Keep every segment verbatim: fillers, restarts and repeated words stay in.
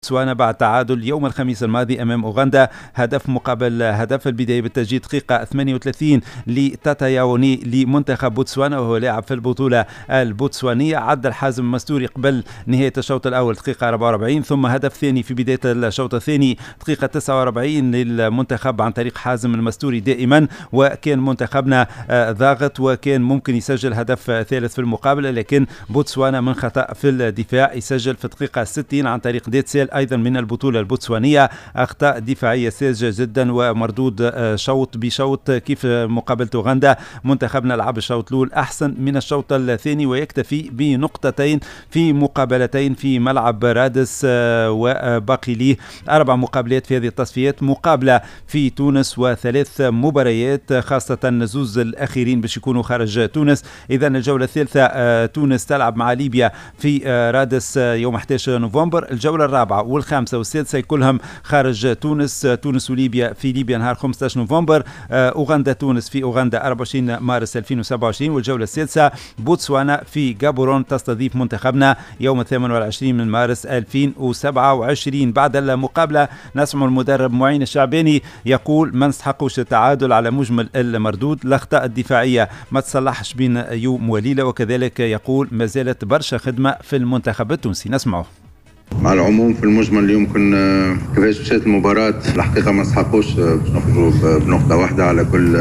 بوتسوانا بعد تعادل يوم الخميس الماضي أمام أوغندا هدف مقابل هدف. البداية بالتسجيل دقيقة ثمانية وثلاثين لتاتاياوني لمنتخب بوتسوانا وهو لاعب في البطولة البوتسوانية. عدل حازم المستوري قبل نهاية الشوط الأول دقيقة أربعة وأربعين، ثم هدف ثاني في بداية الشوط الثاني دقيقة تسعة وأربعين للمنتخب عن طريق حازم المستوري دائما، وكان منتخبنا ضاغط وكان ممكن يسجل هدف ثالث في المقابلة، لكن بوتسوانا من خطأ في الدفاع يسجل في الدقيقة ستين عن طريق ديتسيل أيضا من البطولة البوتسوانية. أخطاء دفاعية ساذجة جدا ومردود شوط بشوط كيف مقابلة أوغندا. منتخبنا لعب الشوط الأول أحسن من الشوط الثاني ويكتفي بنقطتين في مقابلتين في ملعب رادس وباقي ليه أربع مقابلات في هذه التصفيات، مقابلة في تونس وثلاث مباريات خاصة زوز الأخيرين باش يكونوا خارج تونس. إذا الجولة الثالثة تونس تلعب مع ليبيا في رادس يوم أحد عشر نوفمبر، الجولة الرابعة والخامسة والسادسة كلهم خارج تونس. تونس وليبيا في ليبيا نهار خمسة عشر نوفمبر، أوغندا تونس في أوغندا أربعة وعشرين مارس ألفين وسبعة وعشرين، والجولة السادسة بوتسوانا في غابورون تستضيف منتخبنا يوم الثامن والعشرين من مارس ألفين وسبعة وعشرين. بعد المقابلة نسمع المدرب معين الشعباني يقول ما نستحقوش التعادل على مجمل المردود، الأخطاء الدفاعية ما تصلحش بين يوم وليلة، وكذلك يقول ما زالت برشا خدمة في المنتخب التونسي. نسمعه. مع العموم في المجمل اليوم كنا كيفاش مشات المباراة الحقيقة ما نستحقوش باش نخرجوا بنقطة واحدة على كل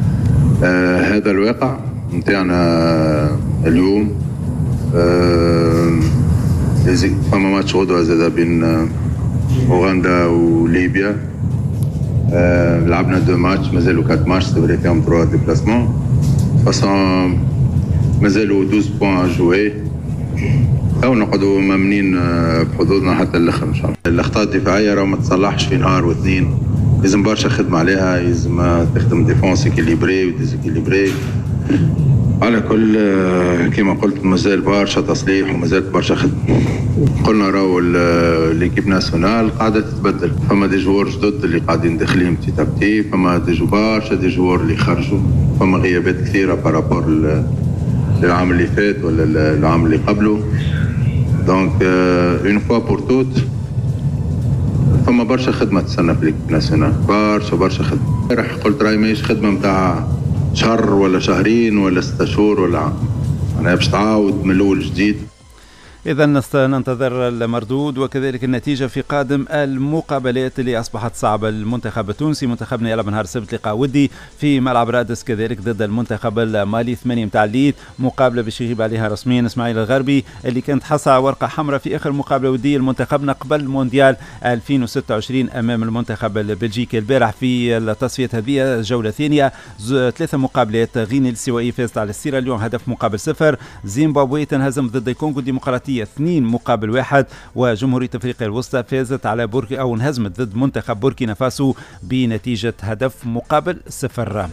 آه هذا الواقع نتاعنا اليوم. آه فما ماتش غدوة زاد بين أوغندا وليبيا. آه لعبنا دو ماتش مازالوا كات ماتش سيفري فيهم تروا ديبلاسمون فاصون مازالوا اثناش بوان جوي أو نقعدوا مامنين بحظوظنا حتى الآخر إن شاء الله. الأخطاء الدفاعية راه ما تصلحش في نهار واثنين، لازم برشا خدمة عليها، لازم تخدم ديفونس إكيليبري وديزيكيليبري. على كل كما قلت مازال برشا تصليح ومازال برشا خدمة. قلنا راهو ليكيب ناسيونال قاعدة تتبدل، فما دي جوار جدد اللي قاعدين داخلين بتي تابتي، فما دي جو برشا دي جوار اللي خرجوا، فما غيابات كثيرة بارابور للعام اللي فات ولا العام اللي قبله. دونك اون فوا بور توت فما برشا خدمه تستنى في ليكيب ناسيونال، برشا برشا خدمه. امبارح قلت راهي ماهيش خدمه نتاع شهر ولا شهرين ولا ستة شهور ولا عام، انا باش تعاود من الاول جديد. إذا ننتظر المردود وكذلك النتيجة في قادم المقابلات اللي أصبحت صعبة. المنتخب التونسي منتخبنا يلعب نهار السبت لقاء ودي في ملعب رادس كذلك ضد المنتخب المالي ثمانية متاع الليل، مقابلة باش يغيب عليها رسميا إسماعيل الغربي اللي كانت حصل ورقة حمراء في آخر مقابلة ودية لمنتخبنا قبل مونديال ألفين وستة وعشرين أمام المنتخب البلجيكي البارح في التصفيات هذه جولة ثانية. ثلاثة مقابلات، غينيا الاستوائية فازت على السيراليون هدف مقابل صفر، زيمبابوي تنهزم ضد الكونغو الديمقراطية اثنين مقابل واحد، وجمهورية افريقيا الوسطى فازت على بوركي او انهزمت ضد منتخب بوركينا فاسو بنتيجة هدف مقابل صفر.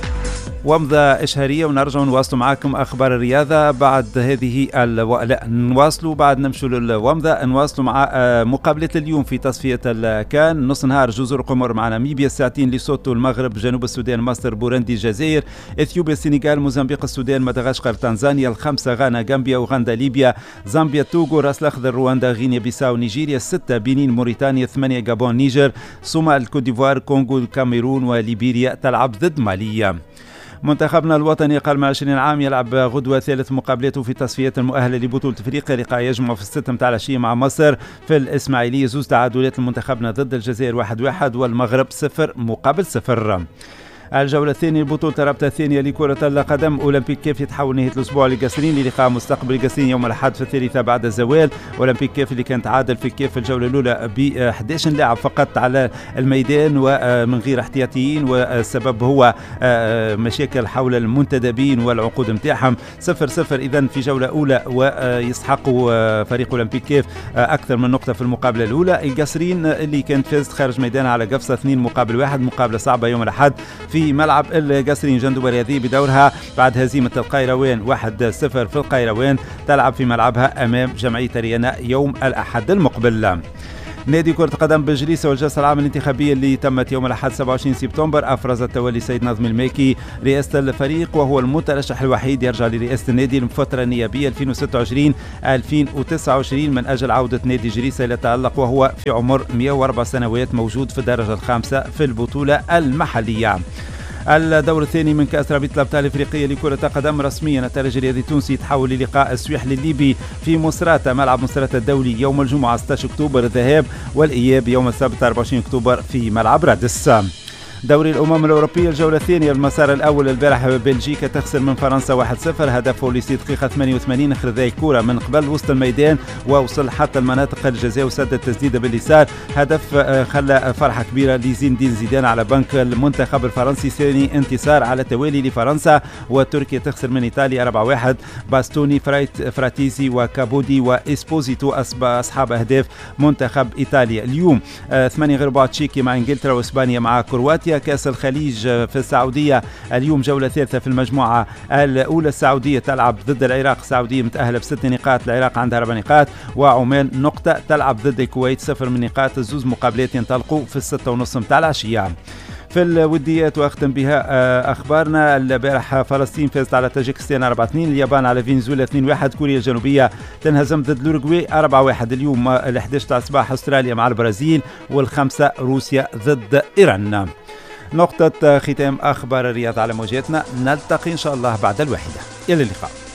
ومضة إشهارية ونرجع نواصلوا معاكم أخبار الرياضة بعد هذه الو... لا نواصلوا بعد نمشوا للومضة نواصلوا مع مقابلة اليوم في تصفية الكان. نص نهار جزر قمر مع ناميبيا، ساعتين ليسوتو المغرب، جنوب السودان مصر بوروندي الجزائر، إثيوبيا السنغال موزمبيق السودان مدغشقر تنزانيا، الخمسة غانا غامبيا أوغندا ليبيا زامبيا توغو راس الأخضر رواندا غينيا بيساو نيجيريا، الستة بنين موريتانيا، ثمانية غابون نيجر، صومال كوت ديفوار كونغو الكاميرون وليبيريا تلعب ضد مالي. منتخبنا الوطني قبل ما عشرين عام يلعب غدوة ثالث مقابلاته في تصفيات المؤهلة لبطولة افريقيا، لقاء يجمع في الستة متاع العشية مع مصر في الإسماعيلية، زوز تعادلات لمنتخبنا ضد الجزائر واحد واحد والمغرب صفر مقابل صفر. الجولة الثانية لبطولة الرابطة الثانية لكرة القدم أولمبيك كيف يتحول نهاية الأسبوع لقصرين للقاء مستقبل قصرين يوم الأحد في الثالثة بعد الزوال. أولمبيك كيف اللي كانت عادل في كيف الجولة الأولى ب أحد عشر لاعب فقط على الميدان ومن غير احتياطيين، والسبب هو مشاكل حول المنتدبين والعقود متاعهم. صفر صفر إذن في جولة أولى، ويسحقوا فريق أولمبيك كيف أكثر من نقطة في المقابلة الأولى. القصرين اللي كانت فازت خارج ميدان على قفصة اثنين مقابل واحد، مقابلة صعبة يوم الأحد في ملعب القصرين. جندوبة هذه بدورها بعد هزيمة القيروان واحد صفر في القيروان تلعب في ملعبها أمام جمعية ريانا يوم الأحد المقبل. نادي كرة قدم بجريسة والجلسة العامة الانتخابية اللي تمت يوم الأحد سبعة وعشرين سبتمبر أفرزت تولي سيد نظم الماكي رئاسة الفريق، وهو المترشح الوحيد يرجع لرئاسة النادي للفترة النيابية ألفين وستة وعشرين ألفين وتسعة وعشرين من أجل عودة نادي جريسة إلى التألق، وهو في عمر مئة وأربع سنوات موجود في الدرجة الخامسة في البطولة المحلية. الدور الثاني من كأس رابطة الأبطال الإفريقية لكرة القدم رسميا الترجي الرياضي التونسي يتحول للقاء السويحلي الليبي في مصراتة ملعب مصراتة الدولي يوم الجمعة ستة عشر أكتوبر الذهاب، والإياب يوم السبت أربعة وعشرين أكتوبر في ملعب رادس. دوري الأمم الأوروبية الجولة الثانية المسار الأول البارح بلجيكا تخسر من فرنسا واحد صفر، هدفه لسي دقيقة ثمانية وثمانين خذ كورة من قبل وسط الميدان ووصل حتى المناطق الجزاء وسدد التسديدة باليسار، هدف خلى فرحة كبيرة لزين الدين زيدان على بنك المنتخب الفرنسي، ثاني انتصار على التوالي لفرنسا. وتركيا تخسر من إيطاليا أربعة واحد، باستوني فرايت فراتيزي وكابودي وإسبوزيتو أصحاب أهداف منتخب إيطاليا. اليوم ثمانية غير بعض تشيكي مع إنجلترا وإسبانيا مع كرواتيا. كأس الخليج في السعودية اليوم جولة ثالثة في المجموعة الأولى، السعودية تلعب ضد العراق، السعودية متأهلة بست نقاط، العراق عندها أربع نقاط، وعمان نقطة، تلعب ضد الكويت صفر من نقاط، الزوز مقابلات ينطلقوا في الستة ونص متاع العشية. في الوديات واختم بها اخبارنا، البارح فلسطين فازت على تاجيكستان أربعة اثنين، اليابان على فنزويلا اثنين واحد، كوريا الجنوبيه تنهزم ضد الأوروغواي أربعة واحد. اليوم الأحد عشر تاع الصباح استراليا مع البرازيل، والخمسة روسيا ضد ايران. نقطة ختام اخبار الرياض على موجاتنا، نلتقي ان شاء الله بعد الواحدة، الى اللقاء.